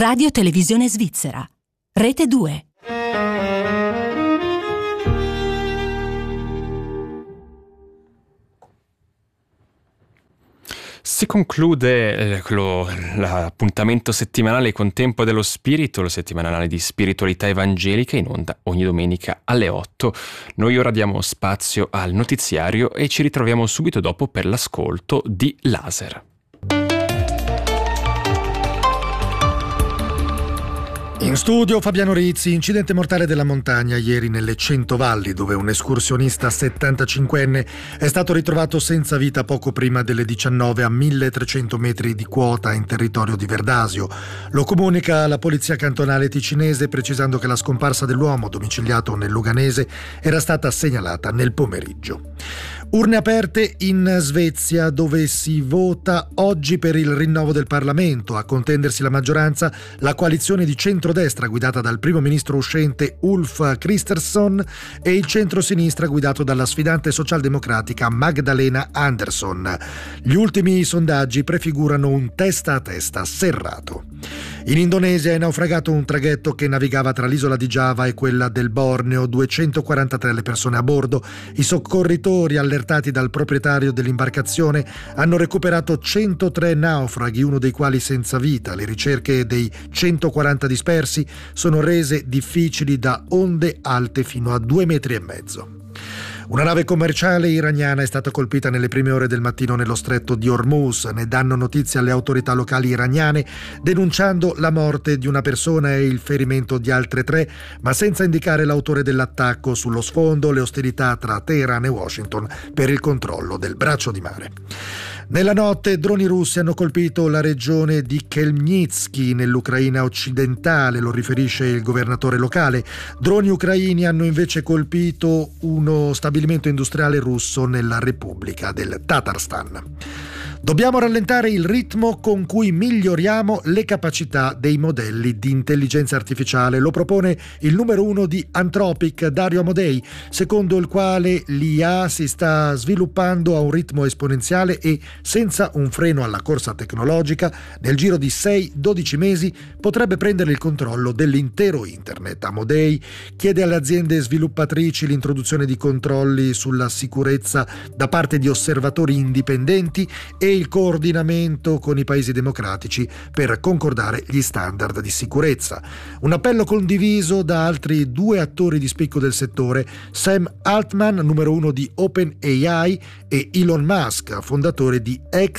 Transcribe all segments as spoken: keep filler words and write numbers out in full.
Radio Televisione Svizzera. Rete due. Si conclude eh, quello, l'appuntamento settimanale con Tempo dello Spirito, lo settimanale di spiritualità evangelica, in onda ogni domenica alle otto. Noi ora diamo spazio al notiziario e ci ritroviamo subito dopo per l'ascolto di Laser. In studio Fabiano Rizzi. Incidente mortale della montagna ieri nelle Centovalli, dove un escursionista settantacinquenne è stato ritrovato senza vita poco prima delle diciannove a milletrecento metri di quota in territorio di Verdasio. Lo comunica la polizia cantonale ticinese, precisando che la scomparsa dell'uomo, domiciliato nel Luganese, era stata segnalata nel pomeriggio. Urne aperte in Svezia, dove si vota oggi per il rinnovo del Parlamento. A contendersi la maggioranza la coalizione di centrodestra guidata dal primo ministro uscente Ulf Kristersson e il centrosinistra guidato dalla sfidante socialdemocratica Magdalena Andersson. Gli ultimi sondaggi prefigurano un testa a testa serrato. In Indonesia è naufragato un traghetto che navigava tra l'isola di Giava e quella del Borneo, duecentoquarantatré le persone a bordo. I soccorritori, allertati dal proprietario dell'imbarcazione, hanno recuperato centotré naufraghi, uno dei quali senza vita. Le ricerche dei centoquaranta dispersi sono rese difficili da onde alte fino a due metri e mezzo. Una nave commerciale iraniana è stata colpita nelle prime ore del mattino nello stretto di Hormuz. Ne danno notizia le autorità locali iraniane, denunciando la morte di una persona e il ferimento di altre tre, ma senza indicare l'autore dell'attacco. Sullo sfondo le ostilità tra Teheran e Washington per il controllo del braccio di mare. Nella notte droni russi hanno colpito la regione di Khmelnytsky nell'Ucraina occidentale, lo riferisce il governatore locale. Droni ucraini hanno invece colpito uno stabilimento industriale russo nella Repubblica del Tatarstan. Dobbiamo rallentare il ritmo con cui miglioriamo le capacità dei modelli di intelligenza artificiale. Lo propone il numero uno di Anthropic, Dario Amodei, secondo il quale l'I A si sta sviluppando a un ritmo esponenziale e senza un freno alla corsa tecnologica, nel giro di sei dodici mesi potrebbe prendere il controllo dell'intero internet. Amodei chiede alle aziende sviluppatrici l'introduzione di controlli sulla sicurezza da parte di osservatori indipendenti e il coordinamento con i paesi democratici per concordare gli standard di sicurezza. Un appello condiviso da altri due attori di spicco del settore, Sam Altman, numero uno di OpenAI, e Elon Musk, fondatore di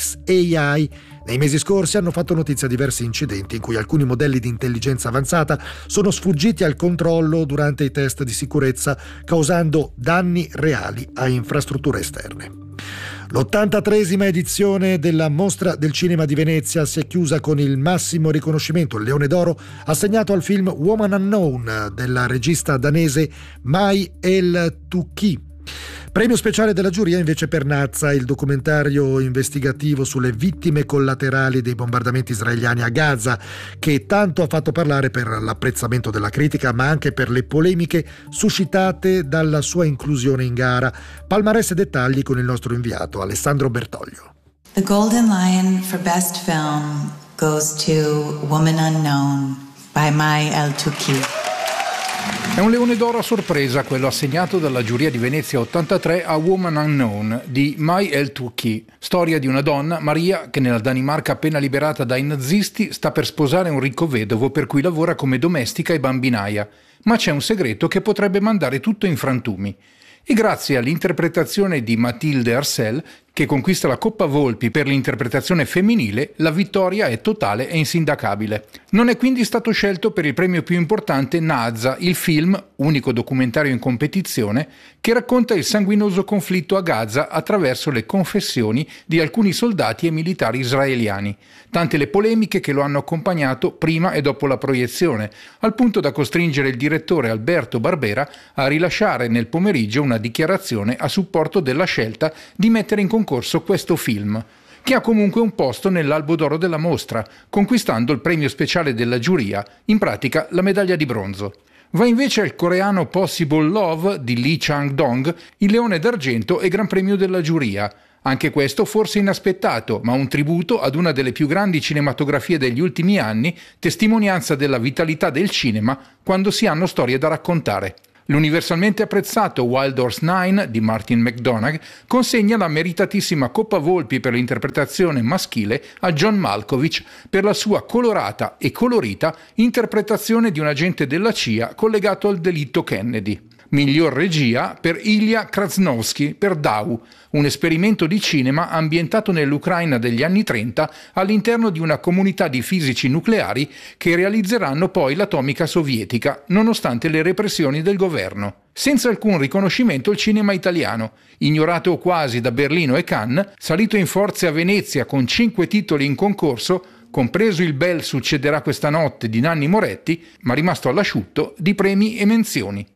xAI. Nei mesi scorsi hanno fatto notizia diversi incidenti in cui alcuni modelli di intelligenza avanzata sono sfuggiti al controllo durante i test di sicurezza, causando danni reali a infrastrutture esterne. L'ottantatreesima edizione della Mostra del Cinema di Venezia si è chiusa con il massimo riconoscimento, il Leone d'Oro, assegnato al film Woman Unknown della regista danese Mai El-Touki. Premio speciale della giuria invece per Nazza, il documentario investigativo sulle vittime collaterali dei bombardamenti israeliani a Gaza, che tanto ha fatto parlare per l'apprezzamento della critica, ma anche per le polemiche suscitate dalla sua inclusione in gara. Palmarès e dettagli con il nostro inviato Alessandro Bertoglio. The Golden Lion for Best Film goes to Woman Unknown by Mai El-Touki. È un leone d'oro a sorpresa quello assegnato dalla giuria di Venezia ottantatré a Woman Unknown di Mai El-Touki, storia di una donna, Maria, che nella Danimarca appena liberata dai nazisti sta per sposare un ricco vedovo per cui lavora come domestica e bambinaia, ma c'è un segreto che potrebbe mandare tutto in frantumi. E grazie all'interpretazione di Mathilde Arcel, che conquista la Coppa Volpi per l'interpretazione femminile, la vittoria è totale e insindacabile. Non è quindi stato scelto per il premio più importante Nazza, il film, unico documentario in competizione, che racconta il sanguinoso conflitto a Gaza attraverso le confessioni di alcuni soldati e militari israeliani. Tante le polemiche che lo hanno accompagnato prima e dopo la proiezione, al punto da costringere il direttore Alberto Barbera a rilasciare nel pomeriggio una dichiarazione a supporto della scelta di mettere in concorso questo film, che ha comunque un posto nell'albo d'oro della mostra, conquistando il premio speciale della giuria, in pratica la medaglia di bronzo. Va invece al coreano Possible Love di Lee Chang-dong, il leone d'argento e gran premio della giuria. Anche questo forse inaspettato, ma un tributo ad una delle più grandi cinematografie degli ultimi anni, testimonianza della vitalità del cinema quando si hanno storie da raccontare. L'universalmente apprezzato Wild Horse nove di Martin McDonagh consegna la meritatissima Coppa Volpi per l'interpretazione maschile a John Malkovich per la sua colorata e colorita interpretazione di un agente della C I A collegato al delitto Kennedy. Miglior regia per Ilya Krasnovsky per Dau, un esperimento di cinema ambientato nell'Ucraina degli anni trenta all'interno di una comunità di fisici nucleari che realizzeranno poi l'atomica sovietica, nonostante le repressioni del governo. Senza alcun riconoscimento il cinema italiano, ignorato quasi da Berlino e Cannes, salito in forze a Venezia con cinque titoli in concorso, compreso il bel Succederà questa notte di Nanni Moretti, ma rimasto all'asciutto di premi e menzioni.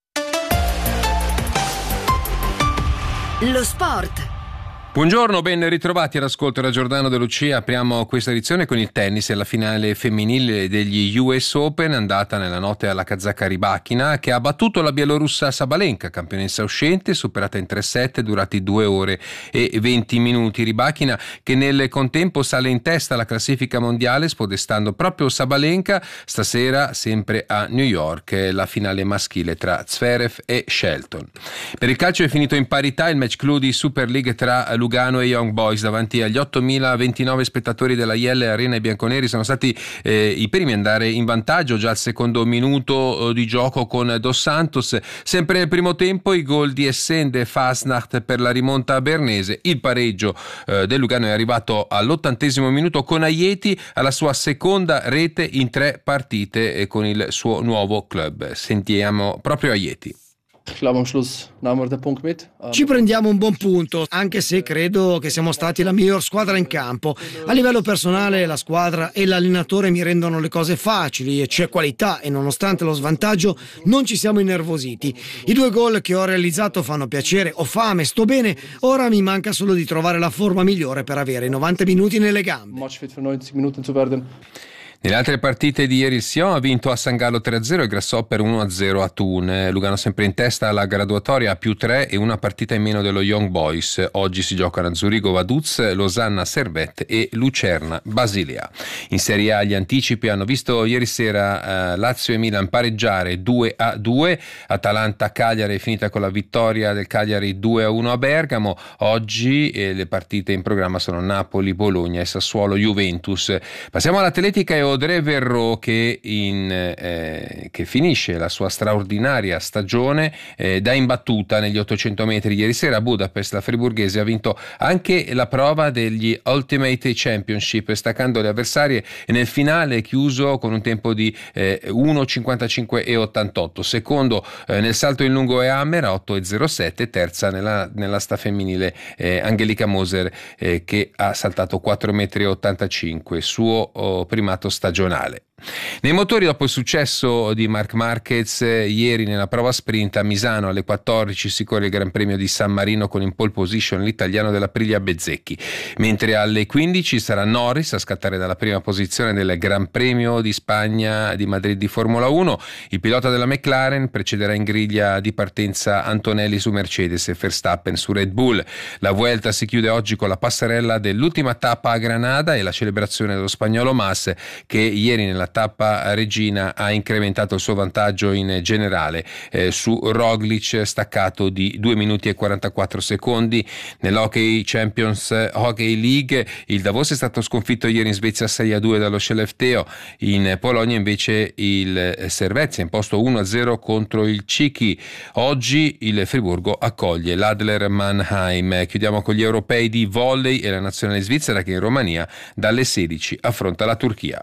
Lo sport. Buongiorno, ben ritrovati all'ascolto da Giordano De Lucia. Apriamo questa edizione con il tennis e la finale femminile degli U S Open, andata nella notte alla kazaka Rybakina, che ha battuto la bielorussa Sabalenka, campionessa uscente, superata in tre set durati due ore e venti minuti. Rybakina che nel contempo sale in testa alla classifica mondiale, spodestando proprio Sabalenka stasera sempre a New York, la finale maschile tra Zverev e Shelton. Per il calcio è finito in parità il match clou di Super League tra Lugano e Young Boys davanti agli ottomilaventinove spettatori della Ielle Arena. I bianconeri sono stati eh, i primi ad andare in vantaggio già al secondo minuto eh, di gioco con Dos Santos. Sempre nel primo tempo i gol di Essende e Fasnacht per la rimonta bernese. Il pareggio eh, del Lugano è arrivato all'ottantesimo minuto con Aieti alla sua seconda rete in tre partite e con il suo nuovo club. Sentiamo proprio Aieti. Ci prendiamo un buon punto, anche se credo che siamo stati la miglior squadra in campo. A livello personale la squadra e l'allenatore mi rendono le cose facili e c'è qualità e nonostante lo svantaggio non ci siamo innervositi. I due gol che ho realizzato fanno piacere, ho fame, sto bene, ora mi manca solo di trovare la forma migliore per avere novanta minuti nelle gambe. Nelle altre partite di ieri il Sion ha vinto a San Gallo tre a zero e Grasshopper uno a zero a Thun. Lugano sempre in testa alla graduatoria a più tre e una partita in meno dello Young Boys. Oggi si giocano a Zurigo Vaduz, Losanna Servette e Lucerna Basilea. In Serie A gli anticipi hanno visto ieri sera eh, Lazio e Milan pareggiare due a due, Atalanta Cagliari è finita con la vittoria del Cagliari due a uno a Bergamo. Oggi eh, le partite in programma sono Napoli, Bologna e Sassuolo Juventus. Passiamo all'atletica e Audrey Verreau che, in, eh, che finisce la sua straordinaria stagione eh, da imbattuta negli ottocento metri. Ieri sera a Budapest la friburghese ha vinto anche la prova degli Ultimate Championship, staccando le avversarie e nel finale chiuso con un tempo di eh, uno cinquantacinque e ottantotto. Secondo eh, nel salto in lungo e Hammer a otto e zero sette, terza nella, nell'asta femminile eh, Angelica Moser eh, che ha saltato quattro metri e ottantacinque, suo oh, primato stagionale. Nei motori, dopo il successo di Marc Marquez ieri nella prova sprint a Misano alle quattordici si corre il Gran Premio di San Marino con in pole position l'italiano dell'Aprilia Bezzecchi, mentre alle quindici sarà Norris a scattare dalla prima posizione del Gran Premio di Spagna di Madrid di Formula uno. Il pilota della McLaren precederà in griglia di partenza Antonelli su Mercedes e Verstappen su Red Bull. La Vuelta si chiude oggi con la passerella dell'ultima tappa a Granada e la celebrazione dello spagnolo Mas, che ieri nella tappa regina ha incrementato il suo vantaggio in generale eh, su Roglic, staccato di due minuti e quarantaquattro secondi. Nell'Hockey Champions Hockey League il Davos è stato sconfitto ieri in Svezia sei a due dallo Skellefteå. In Polonia invece il Servezia ha imposto uno a zero contro il Cichy. Oggi il Friburgo accoglie l'Adler Mannheim. Chiudiamo con gli europei di volley e la nazionale svizzera che in Romania dalle sedici affronta la Turchia.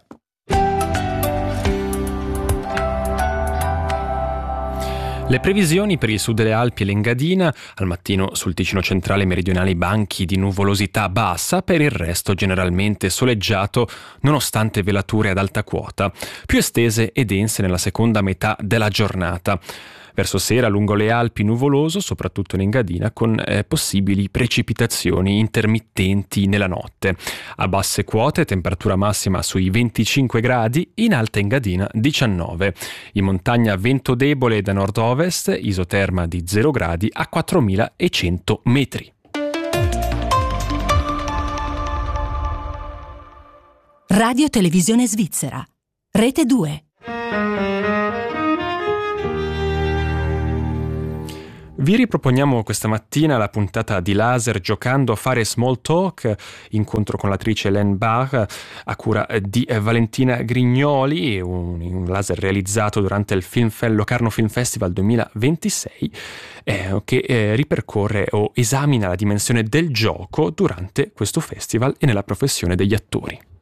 Le previsioni per il sud delle Alpi e l'Engadina, al mattino sul Ticino centrale e meridionale banchi di nuvolosità bassa, per il resto generalmente soleggiato nonostante velature ad alta quota, più estese e dense nella seconda metà della giornata. Verso sera lungo le Alpi nuvoloso, soprattutto in Engadina, con eh, possibili precipitazioni intermittenti nella notte. A basse quote temperatura massima sui venticinque gradi, in alta Engadina diciannove. In montagna vento debole da nord-ovest, isoterma di zero gradi a quattromilacento metri. Radio Televisione Svizzera. Rete due. Vi riproponiamo questa mattina la puntata di Laser giocando a fare small talk, incontro con l'attrice Hélène Barr a cura di Valentina Grignoli, un, un laser realizzato durante il Film Fe- Locarno Film Festival duemilaventisei eh, che eh, ripercorre o esamina la dimensione del gioco durante questo festival e nella professione degli attori.